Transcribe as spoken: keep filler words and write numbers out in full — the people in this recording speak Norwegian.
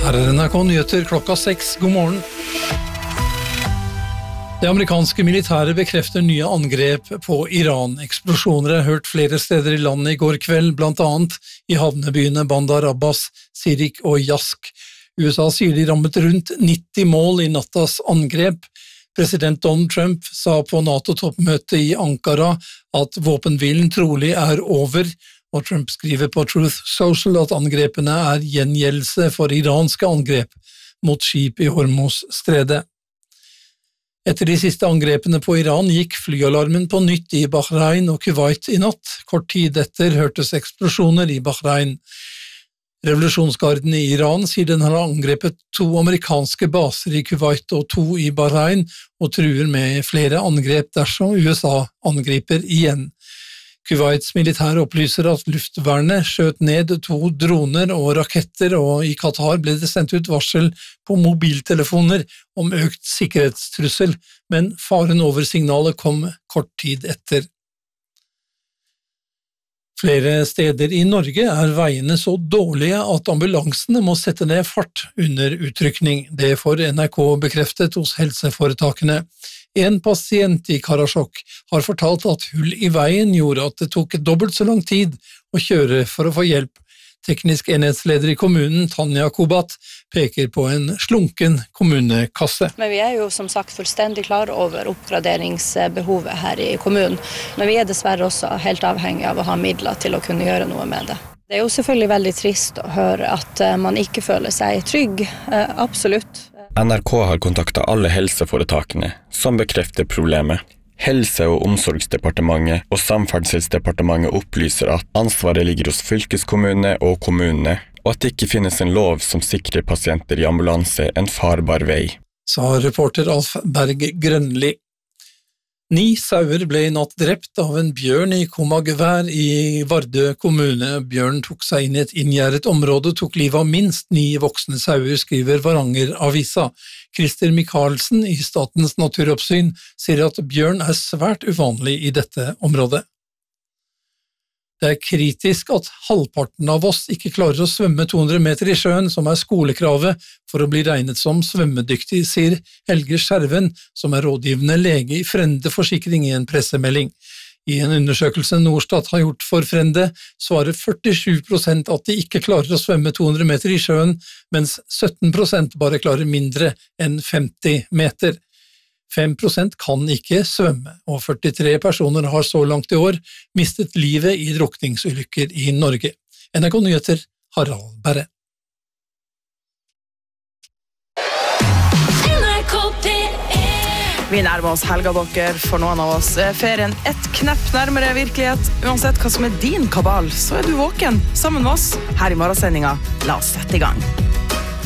Her er N R K Nyheter klokka seks. God morgen. Det amerikanske militæret bekrefter nye angrep på Iran. Eksplosjoner er hørt flere steder i landet i går kveld, blant annet i havnebyene Bandar Abbas, Sirik og Yazd. U S A sier de rammet rundt nitti mål i nattas angrep. President Donald Trump sa på NATO-toppmøtet i Ankara at våpenhvilen trolig er over, og Trump skriver på Truth Social at angrepene er gjengjeldelse for iranske angrep mot skip i Hormuz-stredet. Etter de siste angrepene på Iran gikk flyalarmen på nytt i Bahrain og Kuwait i natt. Kort tid etter hørtes eksplosjoner i Bahrain. Revolusjonsgarden i Iran sier den har angrepet to amerikanske baser i Kuwait og to i Bahrain, og truer med flere angrep dersom U S A angriper igjen. Kuwaits militær opplyser at luftvernet skjøt ned to droner og raketter, og i Qatar ble det sendt ut varsel på mobiltelefoner om økt sikkerhetstrussel, men faren over signalet kom kort tid etter. Flere steder i Norge er veiene så dårlige at ambulansene må sette ned fart under utrykning. Det får N R K bekreftet hos helseforetakene. En pasient i Karasjok har fortalt at hull i veien gjorde at det tok dobbelt så lang tid å kjøre for å få hjelp. Teknisk enhetsleder i kommunen, Tanja Kobat, peker på en slunken kommunekasse. Men vi er jo som sagt fullstendig klar over oppgraderingsbehovet her i kommunen, men vi er dessverre også helt avhengig av å ha midler til å kunne gjøre noe med det. Det er jo selvfølgelig veldig trist å høre at man ikke føler seg trygg, absolutt. N R K har kontaktet alle helseforetakene som bekrefter problemet. Helse- og omsorgsdepartementet og Samferdselsdepartementet opplyser at ansvaret ligger hos fylkeskommune og kommunene, og at det ikke finnes en lov som sikrer pasienter i ambulanse en farbar vei. Sa reporter Alf Berg Grønli. Ni sauer ble i natt drept av en bjørn i Komagvær i Vardø kommune. Bjørnen tok seg inn i et inngjerdet område, tok livet av minst ni voksne sauer, skriver Varanger Avisa. Christer Michaelsen i Statens naturoppsyn sier at bjørn er svært uvanlig i dette området. Det er kritisk at halvparten av oss ikke klarer å svømme to hundre meter i sjøen, som er skolekravet for å bli regnet som svømmedyktig, sier Helge Skjerven, som er rådgivende lege i Frende Forsikring i en pressemelding. I en undersøkelse Norstat har gjort for Frende, svarer førtisju prosent at de ikke klarer å svømme to hundre meter i sjøen, mens sytten prosent bare klarer mindre enn femti meter. fem prosent kan ikke svømme, og førtitre personer har så langt i år mistet livet i drukningsulykker i Norge. N R K Nyheter, Harald Berre. Vi nærmer oss helga, dere. For noen av oss er ferien et knepp nærmere virkelighet. Uansett hva som er din kabal, så er du våken sammen med oss her i morgensendinga. La oss sette i gang.